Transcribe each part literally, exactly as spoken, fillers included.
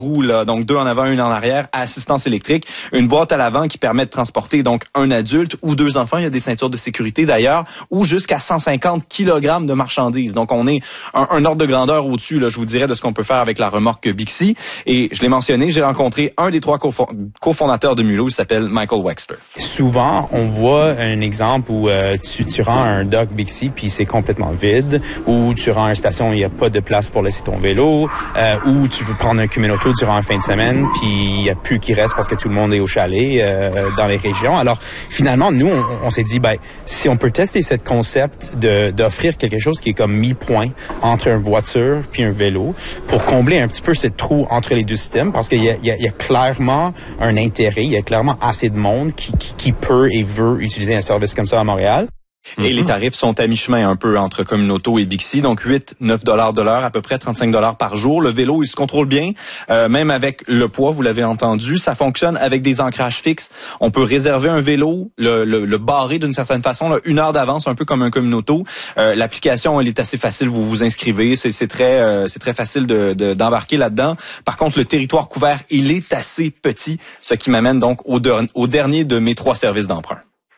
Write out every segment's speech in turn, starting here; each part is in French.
roues, là, donc deux en avant, une en arrière, à assistance électrique, une boîte à l'avant qui permet de transporter donc un adulte ou deux enfants, il y a des ceintures de sécurité d'ailleurs, ou jusqu'à cent cinquante kilogrammes de marchandises. Donc on est un, un ordre de grandeur au-dessus, là, je vous dirais, de ce qu'on peut faire avec la remorque Bixi. Et je l'ai mentionné, j'ai rencontré un des trois cofondateurs de Mulot, il s'appelle Michael Wexler. Souvent, on voit un exemple où euh, tu, tu rends un dock Bixi puis c'est complètement vide, ou tu rends une station où il n'y a pas de place pour laisser ton vélo, euh, ou tu veux prendre un Kuminoto durant une fin de semaine, puis il n'y a plus qui reste parce que tout le monde est au chalet euh, dans les régions. Alors, finalement, nous, on, on s'est dit, ben, si on peut tester ce concept de d'offrir quelque chose qui est comme mi-point entre une voiture puis un vélo pour combler un petit peu ce trou entre les deux systèmes, parce qu'il y a, il y a, il y a clairement un intérêt, il y a clairement assez de monde qui, qui, qui peut et veut utiliser un service comme ça à Montréal. Et mm-hmm. les tarifs sont à mi-chemin un peu entre Communauto et Bixi, donc huit, neuf dollars de l'heure, à peu près trente-cinq dollars par jour. Le vélo, il se contrôle bien, euh, même avec le poids, vous l'avez entendu. Ça fonctionne avec des ancrages fixes. On peut réserver un vélo, le, le, le barrer d'une certaine façon, là, une heure d'avance, un peu comme un Communauto. Euh, l'application, elle est assez facile, vous vous inscrivez, c'est, c'est très euh, c'est très facile de, de, d'embarquer là-dedans. Par contre, le territoire couvert, il est assez petit, ce qui m'amène donc au, de, au dernier de mes trois services d'emprunt.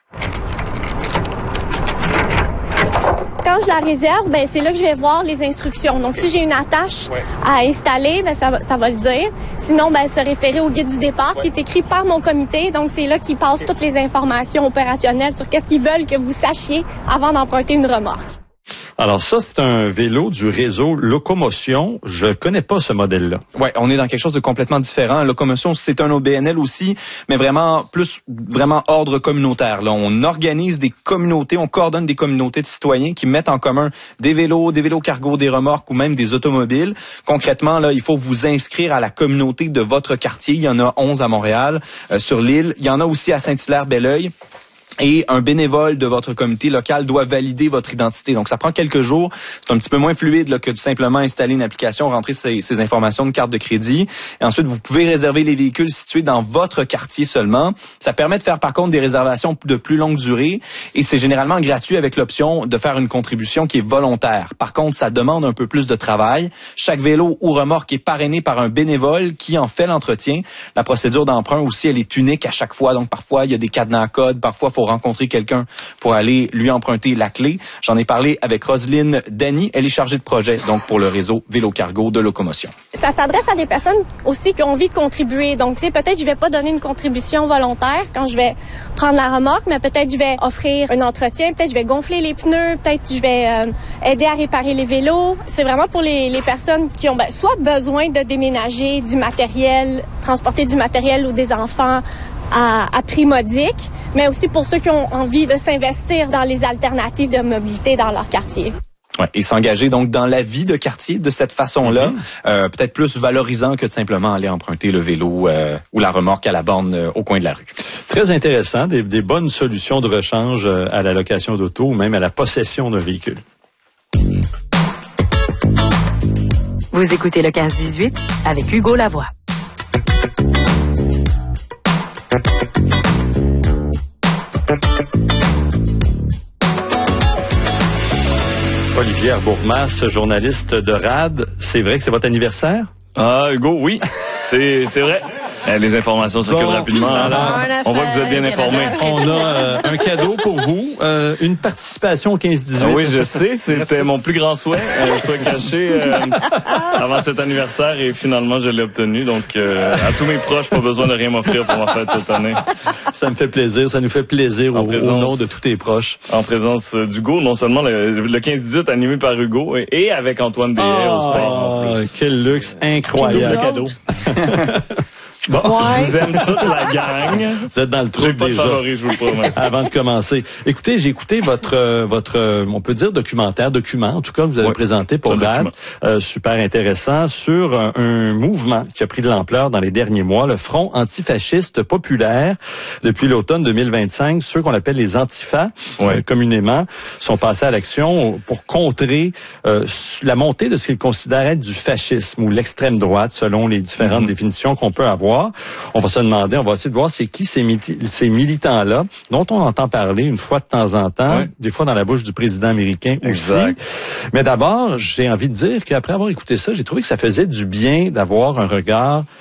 Quand je la réserve, ben c'est là que je vais voir les instructions. Donc, si j'ai une attache ouais. à installer, ben ça va, ça va le dire. Sinon, ben se référer au guide du départ ouais. qui est écrit par mon comité. Donc, c'est là qu'ils passent toutes les informations opérationnelles sur qu'est-ce qu'ils veulent que vous sachiez avant d'emprunter une remorque. Alors ça, c'est un vélo du réseau Locomotion. Je connais pas ce modèle-là. Ouais, on est dans quelque chose de complètement différent. Locomotion, c'est un O B N L aussi, mais vraiment plus vraiment ordre communautaire. Là, on organise des communautés, on coordonne des communautés de citoyens qui mettent en commun des vélos, des vélos cargo, des remorques ou même des automobiles. Concrètement, là, il faut vous inscrire à la communauté de votre quartier. Il y en a onze à Montréal, euh, sur l'île. Il y en a aussi à Saint-Hilaire-Belleuil. Et un bénévole de votre comité local doit valider votre identité. Donc, ça prend quelques jours. C'est un petit peu moins fluide là, que de simplement installer une application, rentrer ces, ces informations de carte de crédit. Et ensuite, vous pouvez réserver les véhicules situés dans votre quartier seulement. Ça permet de faire, par contre, des réservations de plus longue durée. Et c'est généralement gratuit avec l'option de faire une contribution qui est volontaire. Par contre, ça demande un peu plus de travail. Chaque vélo ou remorque est parrainé par un bénévole qui en fait l'entretien. La procédure d'emprunt aussi, elle est unique à chaque fois. Donc, parfois, il y a des cadenas à code. Parfois, il faut rencontrer quelqu'un pour aller lui emprunter la clé. J'en ai parlé avec Roselyne Dany. Elle est chargée de projet, donc, pour le réseau Vélo Cargo de Locomotion. Ça s'adresse à des personnes aussi qui ont envie de contribuer. Donc, tu sais, peut-être je vais pas donner une contribution volontaire quand je vais prendre la remorque, mais peut-être je vais offrir un entretien, peut-être je vais gonfler les pneus, peut-être je vais euh, aider à réparer les vélos. C'est vraiment pour les, les personnes qui ont ben, soit besoin de déménager du matériel, transporter du matériel ou des enfants à, à prix modique, mais aussi pour ceux qui ont envie de s'investir dans les alternatives de mobilité dans leur quartier. Ouais, et s'engager donc dans la vie de quartier de cette façon-là, mm-hmm. euh, peut-être plus valorisant que de simplement aller emprunter le vélo euh, ou la remorque à la borne euh, au coin de la rue. Très intéressant, des, des bonnes solutions de rechange à la location d'auto ou même à la possession d'un véhicule. Vous écoutez le quinze dix-huit avec Hugo Lavoie. Olivier Bourmas, journaliste de R A D. C'est vrai que c'est votre anniversaire? Ah, Hugo, oui. C'est, c'est vrai. Les informations circulent bon, rapidement. Alors, on voit que vous êtes bien informés. On a euh, un cadeau pour vous, euh, une participation au quinze dix-huit. Ah oui, je sais, c'était mon plus grand souhait, un souhait caché euh, avant cet anniversaire et finalement je l'ai obtenu. Donc euh, à tous mes proches, pas besoin de rien m'offrir pour ma fête cette année. Ça me fait plaisir, ça nous fait plaisir au, présence, au nom de tous tes proches. En présence d'Hugo, non seulement le, le quinze dix-huit animé par Hugo et, et avec Antoine Béhet oh, au sport en plus. Quel luxe incroyable. Cadeau. Bon, ouais. Je vous aime toute la gang. Vous êtes dans le trou déjà. J'ai pas de favoris, je vous le promets. Avant de commencer. Écoutez, j'ai écouté votre, euh, votre, euh, on peut dire documentaire, document, en tout cas, que vous avez ouais, présenté pour R A D. Euh, super intéressant, sur un, un mouvement qui a pris de l'ampleur dans les derniers mois, le Front antifasciste populaire. Depuis l'automne deux mille vingt-cinq, ceux qu'on appelle les antifas, ouais. euh, communément, sont passés à l'action pour contrer euh, la montée de ce qu'ils considèrent être du fascisme ou l'extrême droite, selon les différentes mm-hmm. définitions qu'on peut avoir. On va se demander, on va essayer de voir c'est qui ces, mili- ces militants-là, dont on entend parler une fois de temps en temps, ouais. des fois dans la bouche du président américain exact. Aussi. Mais d'abord, j'ai envie de dire qu'après avoir écouté ça, j'ai trouvé que ça faisait du bien d'avoir un regard